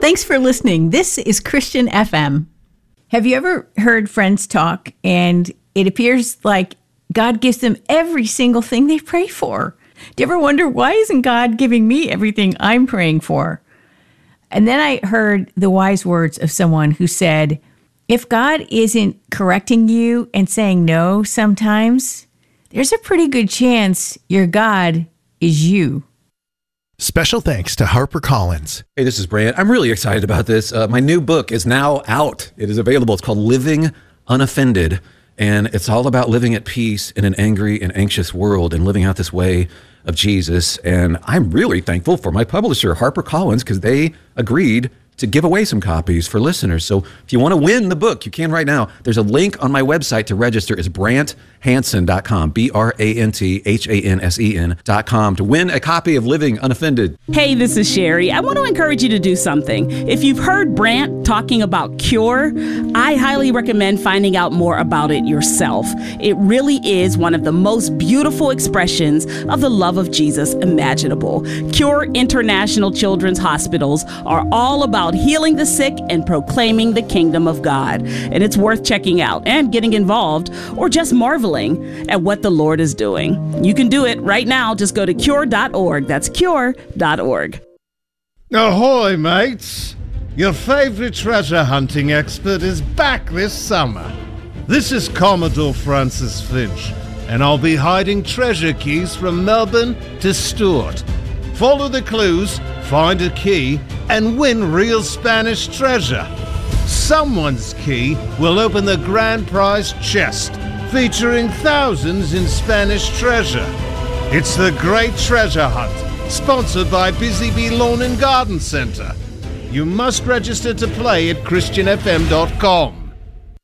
Thanks for listening. This is Christian FM. Have you ever heard friends talk and it appears like God gives them every single thing they pray for? Do you ever wonder, why isn't God giving me everything I'm praying for? And then I heard the wise words of someone who said, if God isn't correcting you and saying no sometimes, there's a pretty good chance your God is you. Special thanks to HarperCollins. Hey, this is Brant. I'm really excited about this. My new book is now out. It is available. It's called Living Unoffended, and it's all about living at peace in an angry and anxious world and living out this way of Jesus. And I'm really thankful for my publisher, HarperCollins, because they agreed to give away some copies for listeners. So if you want to win the book, you can right now. There's a link on my website to register. It's BrantHansen.com, BrantHansen.com, to win a copy of Living Unoffended. Hey, this is Sherry. I want to encourage you to do something. If you've heard Brant talking about Cure, I highly recommend finding out more about it yourself. It really is one of the most beautiful expressions of the love of Jesus imaginable. Cure International Children's Hospitals are all about healing the sick and proclaiming the kingdom of God. And it's worth checking out and getting involved, or just marveling at what the Lord is doing. You can do it right now. Just go to cure.org. That's cure.org. Ahoy, mates! Your favorite treasure hunting expert is back this summer. This is Commodore Francis Finch, and I'll be hiding treasure keys from Melbourne to Stuart. Follow the clues, find a key, and win real Spanish treasure. Someone's key will open the grand prize chest, featuring thousands in Spanish treasure. It's the Great Treasure Hunt, sponsored by Busy Bee Lawn and Garden Centre. You must register to play at ChristianFM.com.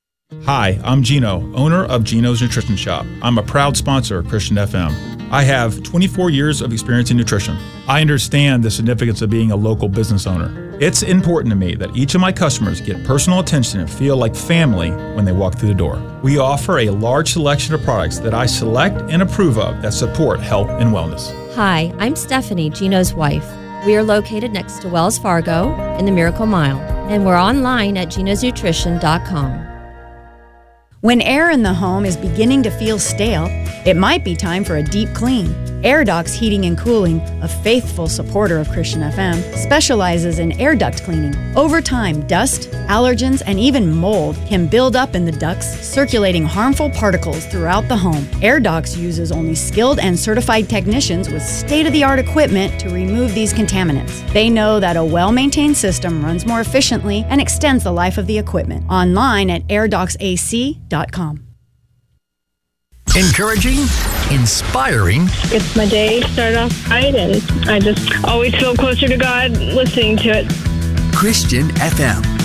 Hi, I'm Gino, owner of Gino's Nutrition Shop. I'm a proud sponsor of Christian FM. I have 24 years of experience in nutrition. I understand the significance of being a local business owner. It's important to me that each of my customers get personal attention and feel like family when they walk through the door. We offer a large selection of products that I select and approve of that support health and wellness. Hi, I'm Stephanie, Gino's wife. We are located next to Wells Fargo in the Miracle Mile, and we're online at ginosnutrition.com. When air in the home is beginning to feel stale, it might be time for a deep clean. Air Ducts Heating and Cooling, a faithful supporter of Christian FM, specializes in air duct cleaning. Over time, dust, allergens, and even mold can build up in the ducts, circulating harmful particles throughout the home. Air Ducts uses only skilled and certified technicians with state-of-the-art equipment to remove these contaminants. They know that a well-maintained system runs more efficiently and extends the life of the equipment. Online at airductsac.com. Encouraging, inspiring. It's my day started off right, and I just always feel closer to God listening to it. Christian FM.